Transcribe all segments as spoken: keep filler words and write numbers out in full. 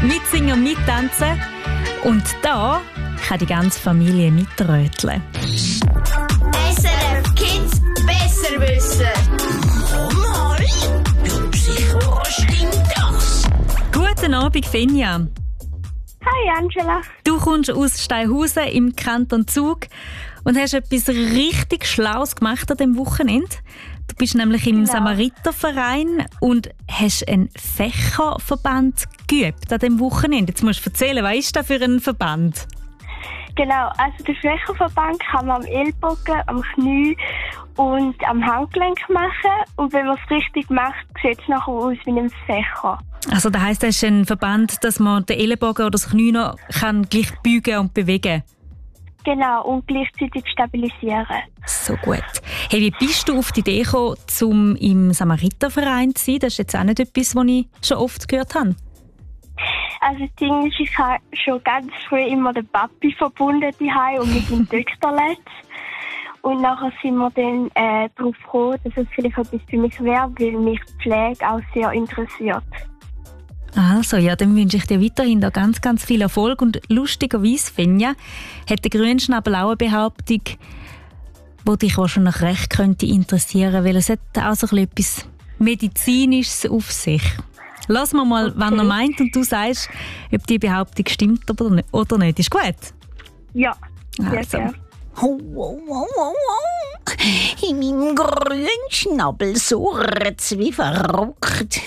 mitsingen, mittanzen. Und da kann die ganze Familie mitröteln. S R F Kids besser wissen. Mal, ja, sicher, was stimmt das? Guten Abend, Finja. Hi Angela. Du kommst aus Steinhausen im Kanton Zug und hast etwas richtig Schlaues gemacht an diesem Wochenende. Du bist nämlich im Genau. Samariterverein und hast einen Fächerverband geübt an diesem Wochenende. Jetzt musst du erzählen, was ist das für ein Verband? Genau, also den Fächerverband kann man am Ellbogen, am Knie und am Handgelenk machen. Und wenn man es richtig macht, sieht es nachher aus wie ein Fächer. Also das heisst, das ist ein Verband, dass man den Ellenbogen oder das Knie noch kann gleich beugen und bewegen kann. Genau, und gleichzeitig stabilisieren. So gut. Hey, wie bist du auf die Idee gekommen, um im Samariterverein zu sein? Das ist jetzt auch nicht etwas, was ich schon oft gehört habe. Also das Ding ist, ich habe schon ganz früh immer den Papi verbunden daheim und mit dem Töchterletz. Und nachher sind wir dann äh, darauf gekommen, dass es vielleicht etwas für mich wäre, weil mich die Pflege auch sehr interessiert. Also, ja, dann wünsche ich dir weiterhin da ganz, ganz viel Erfolg. Und lustigerweise, Finja, hat der Grünschnabel auch eine Behauptung, die dich wahrscheinlich recht könnte interessieren, weil es hat auch so etwas Medizinisches auf sich. Lass mal mal, okay, wann er meint und du sagst, ob die Behauptung stimmt oder nicht. Ist gut? Ja, sehr Also. gerne. Oh, oh, oh, oh, oh. In meinem grünen Schnabel surrt's wie verrückt.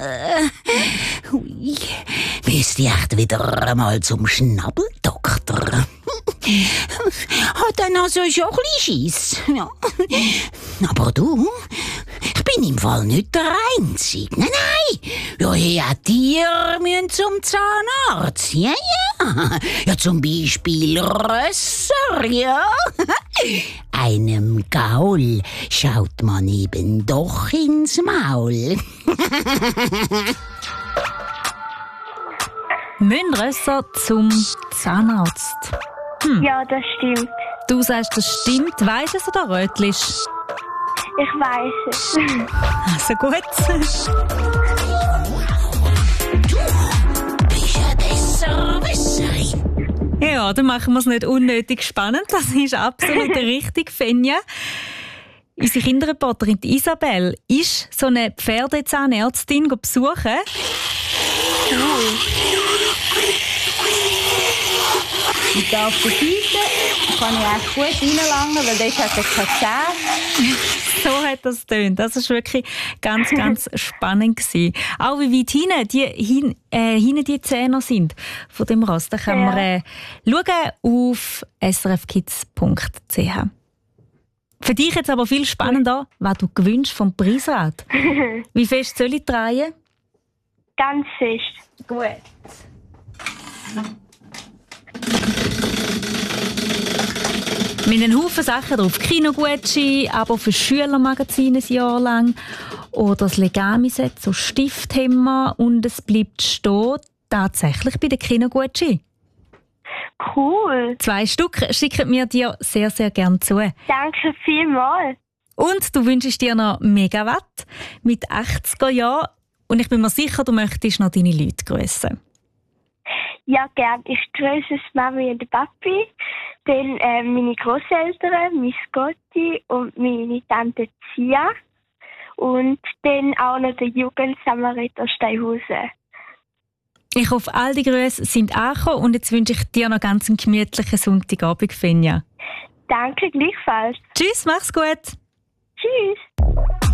Hui, müsste ich echt wieder einmal zum Schnabbeldoktor. Hat er noch so schon ein bisschen Schiss? Ja. Aber du, ich bin im Fall nicht der Einzige. Nein, nein. Ja, ja, die müssen zum Zahnarzt. Ja, ja. Ja, zum Beispiel Rösser, ja. Einem Gaul schaut man eben doch ins Maul. Mündrösser zum Zahnarzt. Hm. Ja, das stimmt. Du sagst, das stimmt. Weisst du es oder rötlisch? Ich weiss es. Also gut. Du bist eine Besserwisserin. Ja, dann machen wir es nicht unnötig spannend. Das ist absolut richtig, Finja. Unsere Kinderreporterin Isabel ist so eine Pferdezahnärztin besuchen. Und hier auf der Seite kann ich echt gut reinlangen, weil dort hat er keine Zähne. So hat das getönt. Das war wirklich ganz, ganz spannend gewesen. Auch wie weit hinten die, hin, äh, hinten die Zähne sind von dem Ross. Da kann man äh, schauen auf s r f kids punkt c h. Für dich jetzt aber viel spannender, was du gewünscht vom Preisrad. Wie fest soll ich drehen? Ganz fest. Gut. Mit einem Haufen Sachen drauf. Kinogutschein, aber für Schülermagazine ein Jahr lang. Oder das Legami-Set, so Stifthemmer. Und es bleibt stehen, tatsächlich bei den Kinogutschein. Cool. Zwei Stück schicken wir dir sehr, sehr gerne zu. Danke vielmals. Und du wünschst dir noch Megawatt mit achtziger Jahren. Und ich bin mir sicher, du möchtest noch deine Leute grüßen. Ja, gern. Ich grüße Mami und den Papi, dann äh, meine Grosseltern, meine Gotti und meine Tante Zia und dann auch noch den Jugendsamariter Steinhausen. Ich hoffe, all die Grüße sind angekommen und jetzt wünsche ich dir noch ganz einen gemütlichen Sonntagabend, Finja. Danke, gleichfalls. Tschüss, mach's gut. Tschüss.